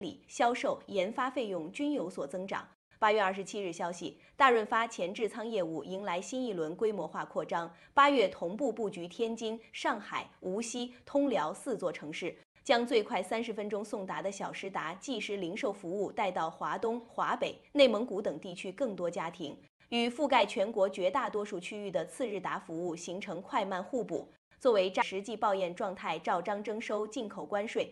理、销售、研发费用均有所增长。8月27日消息，大润发前置仓业务迎来新一轮规模化扩张，8月同步布局天津、上海、无锡、通辽4座城市，将最快30分钟送达的小时达即时零售服务带到华东、华北、内蒙古等地区更多家庭，与覆盖全国绝大多数区域的次日达服务形成快慢互补。作为实际报验状态，照章征收进口关税，